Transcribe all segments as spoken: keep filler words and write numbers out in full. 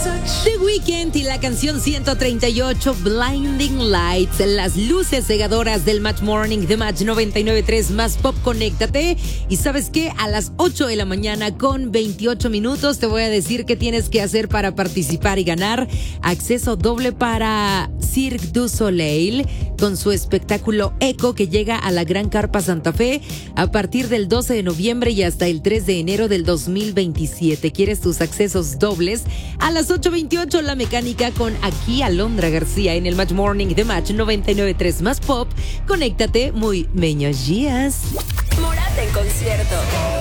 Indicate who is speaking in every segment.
Speaker 1: The Weeknd y la canción ciento treinta y ocho, Blinding Lights, las luces cegadoras del Match Morning de Match noventa y nueve punto tres más Pop, conéctate. Y ¿sabes qué? A las ocho de la mañana con veintiocho minutos te voy a decir qué tienes que hacer para participar y ganar acceso doble para Cirque du Soleil con su espectáculo Eco, que llega a la Gran Carpa Santa Fe a partir del doce de noviembre y hasta el tres de enero del dos mil veintisiete. ¿Quieres tus accesos dobles? A las ocho veintiocho, La Mecánica con aquí Alondra García en el Match Morning de Match noventa y nueve punto tres más Pop. Conéctate, muy meños días.
Speaker 2: Morat en concierto.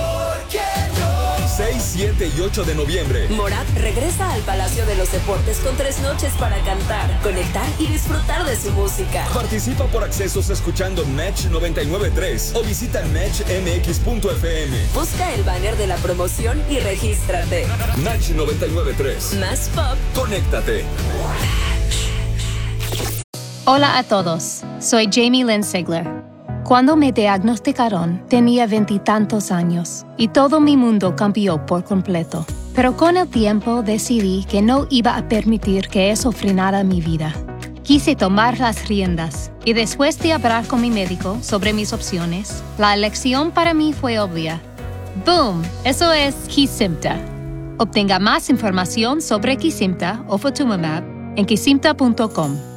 Speaker 3: seis, siete y ocho de noviembre.
Speaker 2: Morat regresa al Palacio de los Deportes con tres noches para cantar, conectar y disfrutar de su música.
Speaker 3: Participa por accesos escuchando Match noventa y nueve punto tres o visita match m x punto f m.
Speaker 2: Busca el banner de la promoción y regístrate.
Speaker 3: Match noventa y nueve punto tres.
Speaker 2: Más Pop.
Speaker 3: Conéctate.
Speaker 4: Hola a todos, soy Jamie Lynn Sigler. Cuando me diagnosticaron, tenía veintitantos años y todo mi mundo cambió por completo. Pero con el tiempo decidí que no iba a permitir que eso frenara mi vida. Quise tomar las riendas y después de hablar con mi médico sobre mis opciones, la elección para mí fue obvia. ¡Boom! Eso es Kesimpta. Obtenga más información sobre Kesimpta o Ofatumumab en kesimpta punto com.